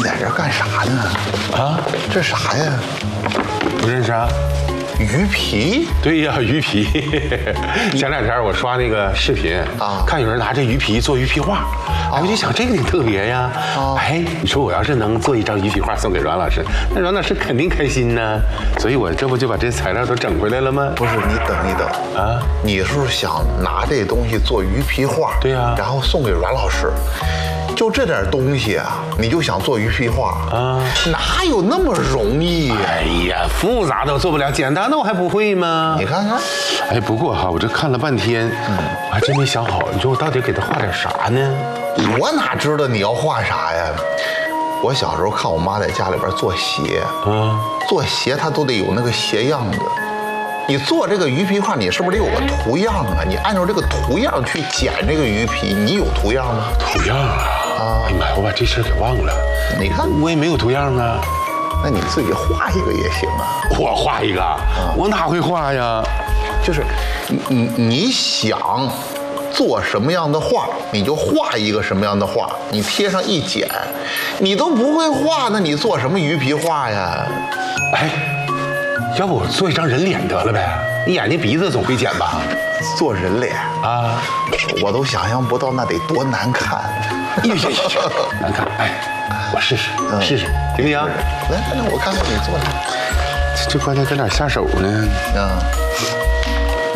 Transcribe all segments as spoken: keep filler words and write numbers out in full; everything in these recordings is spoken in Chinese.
你在这干啥呢？ 啊， 这啥呀？ 不认识啊？ 鱼皮？ 对呀，鱼皮。前两天我刷那个视频啊，看有人拿这鱼皮做鱼皮画，哎，我就想这个挺特别呀。哎，你说我要是能做一张鱼皮画送给阮老师，那阮老师肯定开心呢。所以我这不就把这材料都整回来了吗？ 不是，你等一等啊，你是不是想拿这东西做鱼皮画？ 对呀， 然后送给阮老师。就这点东西啊，你就想做鱼皮画啊？哪有那么容易呀？ 哎呀，复杂的我做不了，简单的我还不会吗？ 你看看， 哎，不过哈，我这看了半天，嗯，我还真没想好，你说我到底给他画点啥呢？ 我哪知道你要画啥呀？我小时候看我妈在家里边做鞋，啊，做鞋她都得有那个鞋样子。你做这个鱼皮画，你是不是得有个图样啊？你按照这个图样去剪这个鱼皮，你有图样吗？ 图样啊！啊，哎呀妈呀，我把这事儿给忘了。 你看， 我也没有图样啊。 那你自己画一个也行啊。 我画一个？啊、我哪会画呀？ 就是你你想做什么样的画，你就画一个什么样的画，你贴上一剪。你都不会画，那你做什么鱼皮画呀？ 哎。要不我做一张人脸得了呗？你眼睛鼻子总会剪吧？ 做人脸啊，我都想象不到那得多难看。 呀呀呀，难看！哎，我试试，嗯、试试，行不行？ 来，来，我看看你做的。 这关键搁哪下手呢？嗯，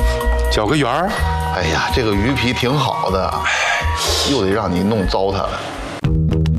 绞个圆儿。 哎呀，这个鱼皮挺好的，又得让你弄糟蹋了。